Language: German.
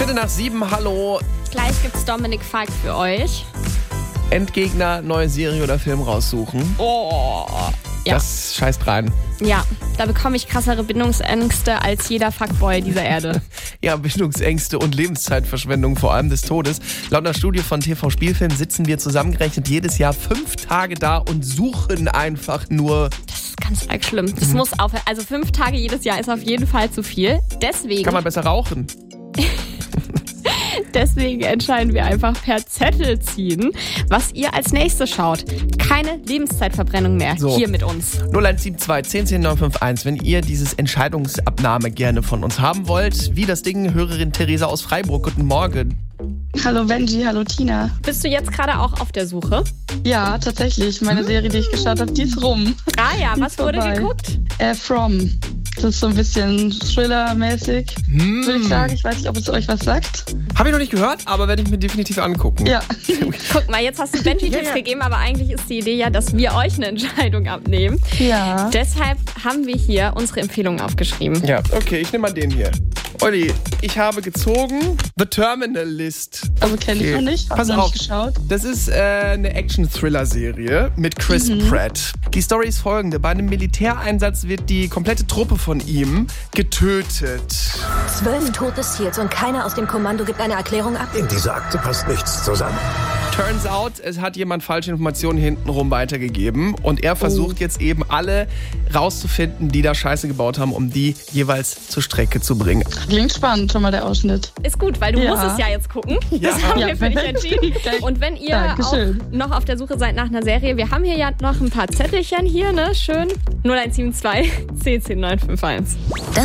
7:15, hallo. Gleich gibt's Dominik Falk für euch. Endgegner, neue Serie oder Film raussuchen. Oh, ja. Das scheißt rein. Ja, da bekomme ich krassere Bindungsängste als jeder Fuckboy dieser Erde. Ja, Bindungsängste und Lebenszeitverschwendung, vor allem des Todes. Laut einer Studie von TV Spielfilm sitzen wir zusammengerechnet jedes Jahr 5 Tage da und suchen einfach nur. Das ist ganz arg schlimm. Das muss aufhören. Also 5 Tage jedes Jahr ist auf jeden Fall zu viel. Deswegen Kann man besser rauchen. Deswegen entscheiden wir einfach per Zettel ziehen, was ihr als nächstes schaut. Keine Lebenszeitverbrennung mehr hier mit uns. 0172 10 10 951, wenn ihr dieses Entscheidungsabnahme gerne von uns haben wollt. Wie das Ding, Hörerin Theresa aus Freiburg. Guten Morgen. Hallo Benji, hallo Tina. Bist du jetzt gerade auch auf der Suche? Ja, tatsächlich. Meine Serie, die ich geschaut habe, die ist rum. Ah ja, was wurde vorbei. geguckt? From. Das ist so ein bisschen Thriller-mäßig, würde ich sagen. Ich weiß nicht, ob es euch was sagt. Habe ich noch nicht gehört, aber werde ich mir definitiv angucken. Ja. Guck mal, jetzt hast du Benji Tipps gegeben, aber eigentlich ist die Idee ja, dass wir euch eine Entscheidung abnehmen. Ja. Deshalb haben wir hier unsere Empfehlungen aufgeschrieben. Ja, okay, ich nehme mal den hier. Olli, ich habe gezogen The Terminalist. Also kenne ich noch nicht, habe noch nicht geschaut. Das ist eine Action-Thriller-Serie mit Chris Pratt. Die Story ist folgende. Bei einem Militäreinsatz wird die komplette Truppe von ihm getötet. 12 tote SEALs und keiner aus dem Kommando gibt eine Erklärung ab. In dieser Akte passt nichts zusammen. Turns out, es hat jemand falsche Informationen hintenrum weitergegeben und er versucht jetzt eben alle rauszufinden, die da Scheiße gebaut haben, um die jeweils zur Strecke zu bringen. Klingt spannend, schon mal der Ausschnitt. Ist gut, weil du musst es ja jetzt gucken. Das haben wir für dich entschieden. Und wenn ihr auch noch auf der Suche seid nach einer Serie, wir haben hier ja noch ein paar Zettelchen hier, ne? Schön. 0172 10 10 951.